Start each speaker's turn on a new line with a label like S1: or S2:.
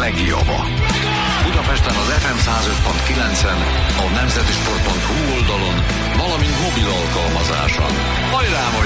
S1: legjava. Budapesten az FM 105.9-en, a nemzetisport.hu oldalon, valamint mobil alkalmazáson. Hajrá,